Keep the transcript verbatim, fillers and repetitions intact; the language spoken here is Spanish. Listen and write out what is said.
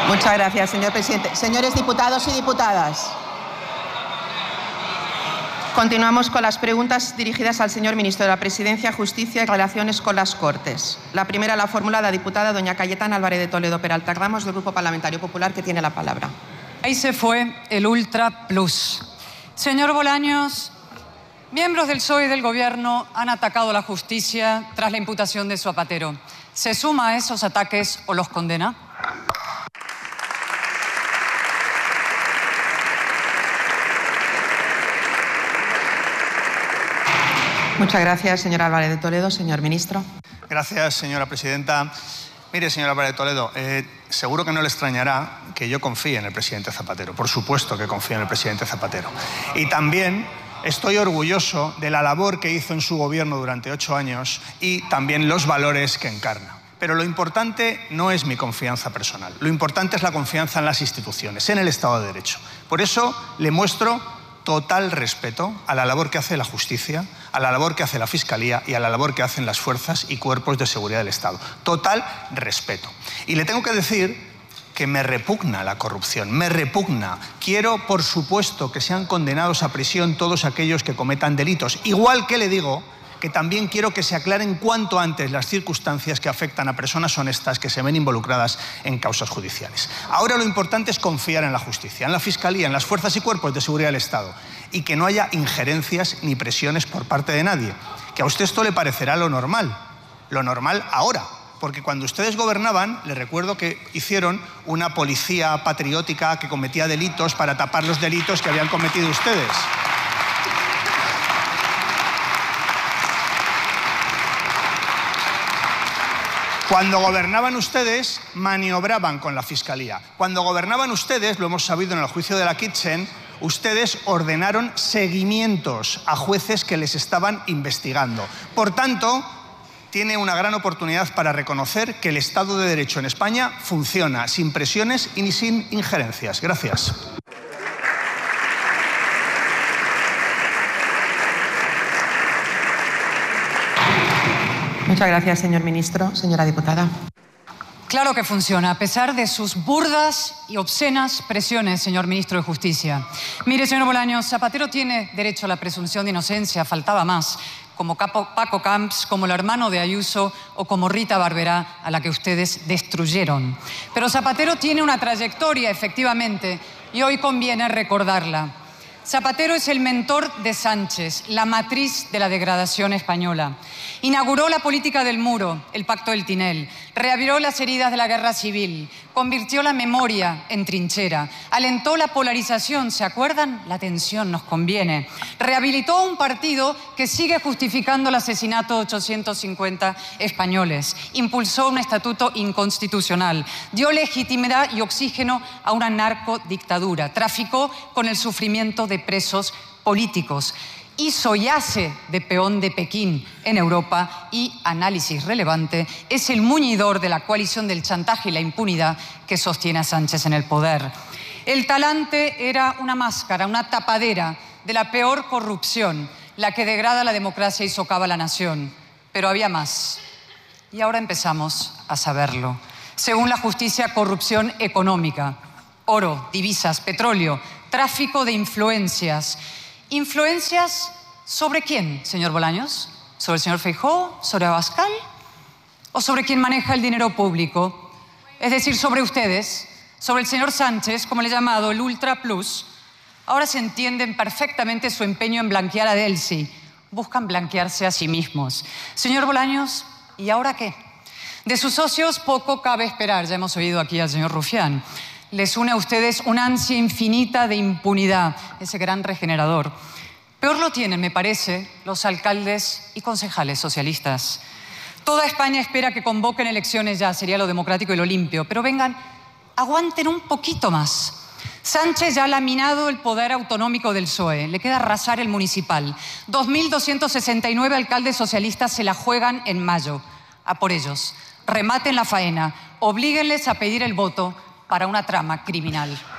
Muchas gracias, señor presidente. Señores diputados y diputadas, continuamos con las preguntas dirigidas al señor ministro de la Presidencia, Justicia y Relaciones con las Cortes. La primera la formula la diputada doña Cayetana Álvarez de Toledo Peralta Ramos, del Grupo Parlamentario Popular, que tiene la palabra. Ahí se fue el Ultra Plus. Señor Bolaños, miembros del P S O E y del Gobierno han atacado la justicia tras la imputación de Zapatero. ¿Se suma a esos ataques o los condena? Muchas gracias, señora Álvarez de Toledo. Señor ministro. Gracias, señora presidenta. Mire, señora Álvarez de Toledo, eh, seguro que no le extrañará que yo confíe en el presidente Zapatero. Por supuesto que confío en el presidente Zapatero. Y también estoy orgulloso de la labor que hizo en su gobierno durante ocho años y también los valores que encarna. Pero lo importante no es mi confianza personal. Lo importante es la confianza en las instituciones, en el Estado de Derecho. Por eso le muestro total respeto a la labor que hace la justicia, a la labor que hace la Fiscalía y a la labor que hacen las fuerzas y cuerpos de seguridad del Estado. Total respeto. Y le tengo que decir que me repugna la corrupción, me repugna. Quiero, por supuesto, que sean condenados a prisión todos aquellos que cometan delitos. Igual que le digo que también quiero que se aclaren cuanto antes las circunstancias que afectan a personas honestas que se ven involucradas en causas judiciales. Ahora lo importante es confiar en la justicia, en la Fiscalía, en las fuerzas y cuerpos de seguridad del Estado y que no haya injerencias ni presiones por parte de nadie. Que a usted esto le parecerá lo normal, lo normal ahora, porque cuando ustedes gobernaban, les recuerdo que hicieron una policía patriótica que cometía delitos para tapar los delitos que habían cometido ustedes. Cuando gobernaban ustedes, maniobraban con la Fiscalía. Cuando gobernaban ustedes, lo hemos sabido en el juicio de la Kitchen, ustedes ordenaron seguimientos a jueces que les estaban investigando. Por tanto, tiene una gran oportunidad para reconocer que el Estado de Derecho en España funciona sin presiones y ni sin injerencias. Gracias. Muchas gracias, señor ministro. Señora diputada. Claro que funciona, a pesar de sus burdas y obscenas presiones, señor ministro de Justicia. Mire, señor Bolaños, Zapatero tiene derecho a la presunción de inocencia, faltaba más, como Paco Camps, como el hermano de Ayuso o como Rita Barberá, a la que ustedes destruyeron. Pero Zapatero tiene una trayectoria, efectivamente, y hoy conviene recordarla. Zapatero es el mentor de Sánchez, la matriz de la degradación española. Inauguró la política del muro, el pacto del Tinel, reabrió las heridas de la guerra civil, convirtió la memoria en trinchera, alentó la polarización, ¿se acuerdan? La tensión nos conviene. Rehabilitó un partido que sigue justificando el asesinato de ochocientos cincuenta españoles, impulsó un estatuto inconstitucional, dio legitimidad y oxígeno a una narcodictadura, traficó con el sufrimiento de presos políticos, hizo y hace de peón de Pekín en Europa y, análisis relevante, es el muñidor de la coalición del chantaje y la impunidad que sostiene a Sánchez en el poder. El talante era una máscara, una tapadera de la peor corrupción, la que degrada la democracia y socava la nación. Pero había más. Y ahora empezamos a saberlo. Según la justicia, corrupción económica, oro, divisas, petróleo, tráfico de influencias. ¿Influencias sobre quién, señor Bolaños? ¿Sobre el señor Feijóo? ¿Sobre Abascal? ¿O sobre quien maneja el dinero público? Es decir, sobre ustedes, sobre el señor Sánchez, como le he llamado, el Ultra Plus. Ahora se entienden perfectamente su empeño en blanquear a Delcy. Buscan blanquearse a sí mismos. Señor Bolaños, ¿y ahora qué? De sus socios poco cabe esperar. Ya hemos oído aquí al señor Rufián. Les une a ustedes una ansia infinita de impunidad, ese gran regenerador. Peor lo tienen, me parece, los alcaldes y concejales socialistas. Toda España espera que convoquen elecciones ya, sería lo democrático y lo limpio, pero vengan, aguanten un poquito más. Sánchez ya ha laminado el poder autonómico del P S O E, le queda arrasar el municipal. dos mil doscientos sesenta y nueve alcaldes socialistas se la juegan en mayo. A por ellos, rematen la faena, oblíguenles a pedir el voto para una trama criminal.